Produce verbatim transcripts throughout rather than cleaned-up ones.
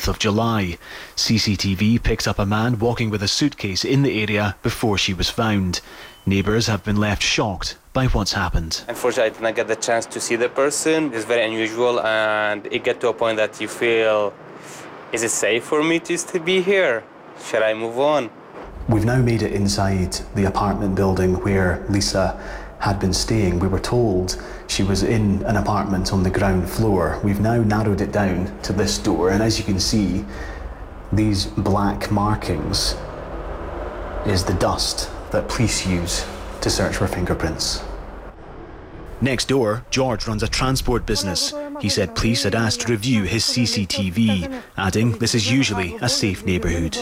tenth of July. C C T V picked up a man walking with a suitcase in the area before she was found. Neighbours have been left shocked by what's happened. Unfortunately, I did not get the chance to see the person. It's very unusual, and it gets to a point that you feel, is it safe for me to still be here? Should I move on? We've now made it inside the apartment building where Lisa had been staying. We were told she was in an apartment on the ground floor. We've now narrowed it down to this door, and as you can see, these black markings is the dust that police use to search for fingerprints. Next door, George runs a transport business. He said police had asked to review his C C T V, adding this is usually a safe neighbourhood.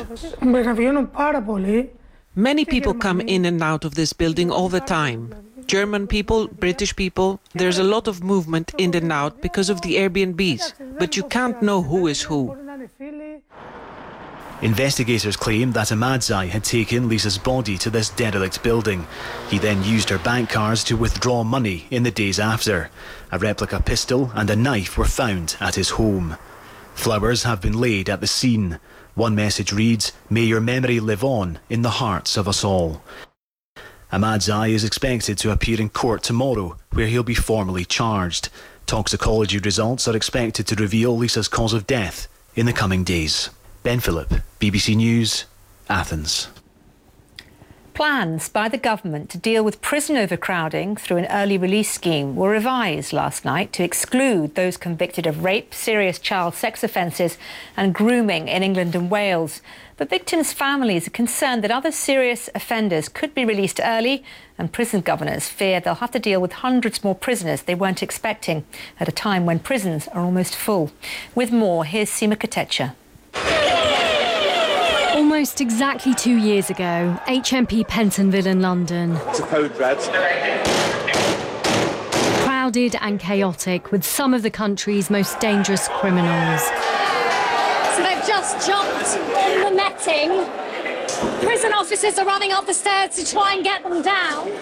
Many people come in and out of this building all the time. German people, British people, there's a lot of movement in and out because of the Airbnbs, but you can't know who is who. Investigators claim that Ahmadzai had taken Lisa's body to this derelict building. He then used her bank cards to withdraw money in the days after. A replica pistol and a knife were found at his home. Flowers have been laid at the scene. One message reads, "May your memory live on in the hearts of us all." Ahmadzai is expected to appear in court tomorrow, where he'll be formally charged. Toxicology results are expected to reveal Lisa's cause of death in the coming days. Ben Phillip, B B C News, Athens. Plans by the government to deal with prison overcrowding through an early release scheme were revised last night to exclude those convicted of rape, serious child sex offences and grooming in England and Wales. But victims' families are concerned that other serious offenders could be released early, and prison governors fear they'll have to deal with hundreds more prisoners they weren't expecting at a time when prisons are almost full. With more, here's Seema Kotecha. Almost exactly two years ago, H M P Pentonville in London. It's a code red. Crowded and chaotic with some of the country's most dangerous criminals. So they've just jumped on the netting. Prison officers are running up the stairs to try and get them down.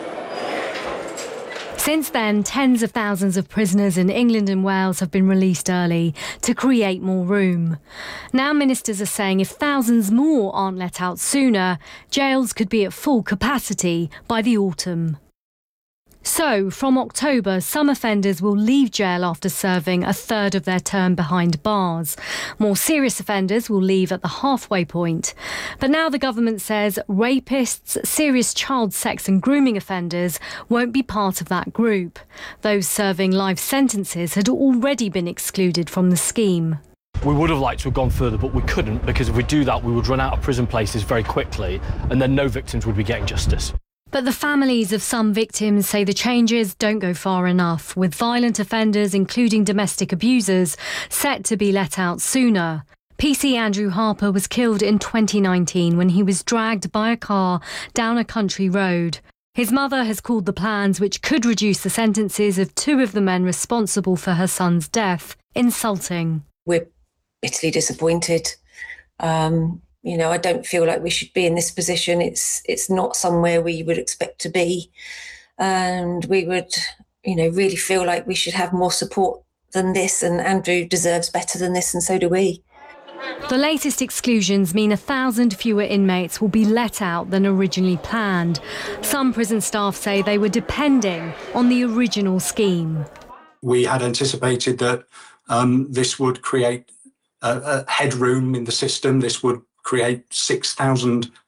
Since then, tens of thousands of prisoners in England and Wales have been released early to create more room. Now ministers are saying if thousands more aren't let out sooner, jails could be at full capacity by the autumn. So, from October, some offenders will leave jail after serving a third of their term behind bars. More serious offenders will leave at the halfway point. But now the government says rapists, serious child sex and grooming offenders won't be part of that group. Those serving life sentences had already been excluded from the scheme. We would have liked to have gone further, but we couldn't, because if we do that, we would run out of prison places very quickly, and then no victims would be getting justice. But the families of some victims say the changes don't go far enough, with violent offenders, including domestic abusers, set to be let out sooner. P C Andrew Harper was killed in twenty nineteen when he was dragged by a car down a country road. His mother has called the plans, which could reduce the sentences of two of the men responsible for her son's death, insulting. We're bitterly disappointed. Um... You know, I don't feel like we should be in this position. It's it's not somewhere we would expect to be. And we would, you know, really feel like we should have more support than this. And Andrew deserves better than this, and so do we. The latest exclusions mean a thousand fewer inmates will be let out than originally planned. Some prison staff say they were depending on the original scheme. We had anticipated that um, this would create a, a headroom in the system. This would create six thousand